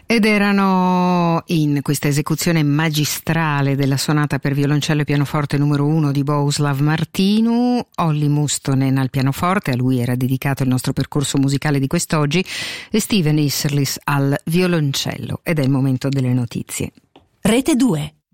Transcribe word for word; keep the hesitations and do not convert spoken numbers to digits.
Ed erano in questa esecuzione magistrale della sonata per violoncello e pianoforte numero uno di Bohuslav Martinu, Olli Mustonen al pianoforte, a lui era dedicato il nostro percorso musicale di quest'oggi, e Steven Isserlis al violoncello. Ed è il momento delle notizie. Rete due.